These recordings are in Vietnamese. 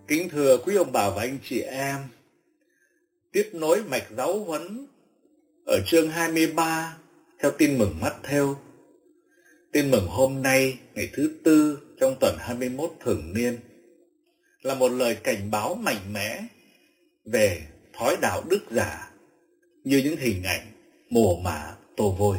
Kính thưa quý ông bà và anh chị em, tiếp nối mạch giáo huấn ở chương 23 theo tin mừng Mát-thêu. Tin mừng hôm nay, ngày thứ Tư trong tuần 21 thường niên, là một lời cảnh báo mạnh mẽ về thói đạo đức giả như những hình ảnh mồ mả tô vôi.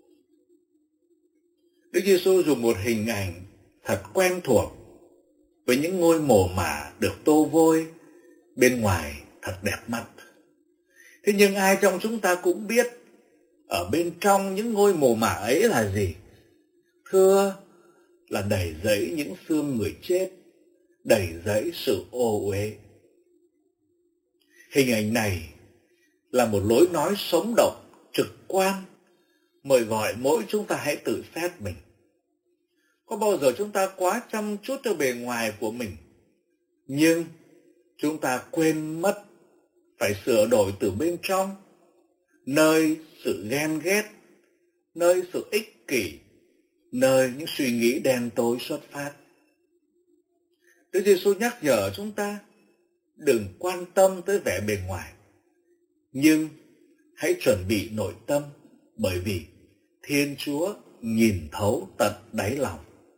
Đức Giêsu dùng một hình ảnh thật quen thuộc với những ngôi mồ mả được tô vôi bên ngoài thật đẹp mắt. Thế nhưng ai trong chúng ta cũng biết ở bên trong những ngôi mồ mả ấy là gì? Thưa, là đầy rẫy những xương người chết, đầy rẫy sự ô uế. Hình ảnh này là một lối nói sống động, trực quan, mời gọi mỗi chúng ta hãy tự xét mình. Có bao giờ chúng ta quá chăm chút cho bề ngoài của mình, nhưng chúng ta quên mất phải sửa đổi từ bên trong, nơi sự ghen ghét, nơi sự ích kỷ, nơi những suy nghĩ đen tối xuất phát. Đức Giêsu nhắc nhở chúng ta đừng quan tâm tới vẻ bề ngoài, nhưng hãy chuẩn bị nội tâm, bởi vì Thiên Chúa nhìn thấu tận đáy lòng.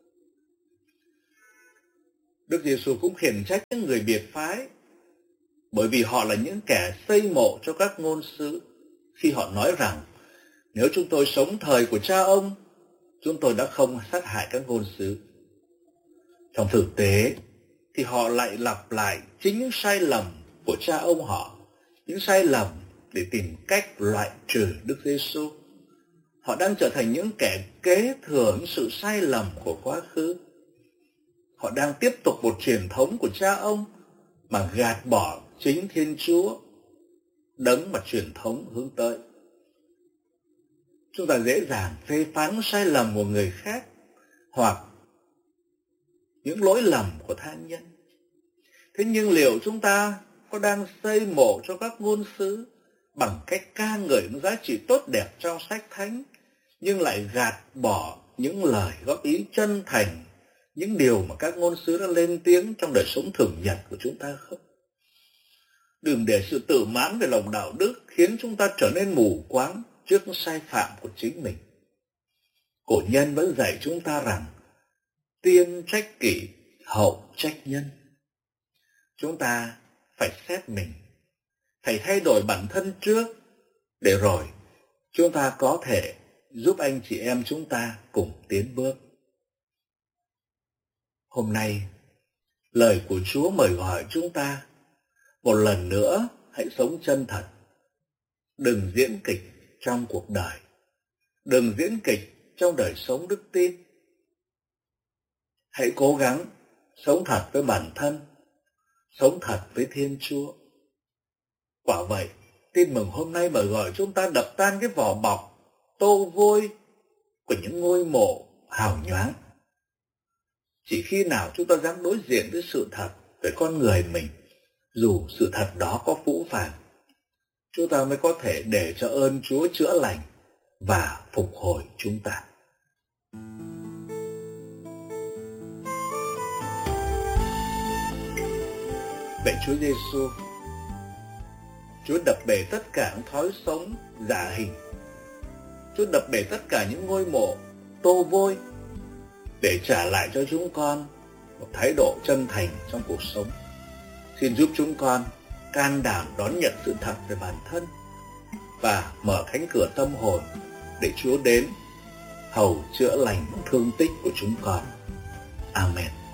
Đức Giêsu cũng khiển trách những người biệt phái, bởi vì họ là những kẻ xây mộ cho các ngôn sứ, khi họ nói rằng nếu chúng tôi sống thời của cha ông, chúng tôi đã không sát hại các ngôn sứ. Trong thực tế thì họ lại lặp lại chính những sai lầm của cha ông họ, những sai lầm để tìm cách loại trừ Đức Giêsu. Họ đang trở thành những kẻ kế thừa những sự sai lầm của quá khứ. Họ đang tiếp tục một truyền thống của cha ông mà gạt bỏ chính Thiên Chúa, đấng mà truyền thống hướng tới. Chúng ta dễ dàng phê phán sai lầm của người khác hoặc những lỗi lầm của tha nhân. Thế nhưng liệu chúng ta có đang xây mộ cho các ngôn sứ bằng cách ca ngợi những giá trị tốt đẹp trong sách thánh, nhưng lại gạt bỏ những lời góp ý chân thành, những điều mà các ngôn sứ đã lên tiếng trong đời sống thường nhật của chúng ta không? Đừng để sự tự mãn về lòng đạo đức khiến chúng ta trở nên mù quáng trước những sai phạm của chính mình. Cổ nhân vẫn dạy chúng ta rằng tiên trách kỷ, hậu trách nhân. Chúng ta phải xét mình, phải thay đổi bản thân trước, để rồi chúng ta có thể giúp anh chị em chúng ta cùng tiến bước. Hôm nay, lời của Chúa mời gọi chúng ta một lần nữa hãy sống chân thật. Đừng diễn kịch trong cuộc đời, đừng diễn kịch trong đời sống đức tin. Hãy cố gắng sống thật với bản thân, sống thật với Thiên Chúa. Quả vậy, tin mừng hôm nay mời gọi chúng ta đập tan cái vỏ bọc tô vôi của những ngôi mộ hào nhoáng. Chỉ khi nào chúng ta dám đối diện với sự thật về con người mình, dù sự thật đó có phũ phàng, chúng ta mới có thể để cho ơn Chúa chữa lành và phục hồi chúng ta. Vậy Chúa Giêsu, Chúa đập bể tất cả những thói sống giả hình, Chúa đập bể tất cả những ngôi mộ tô vôi để trả lại cho chúng con một thái độ chân thành trong cuộc sống. Xin giúp chúng con can đảm đón nhận sự thật về bản thân và mở cánh cửa tâm hồn để Chúa đến hầu chữa lành những thương tích của chúng con. Amen.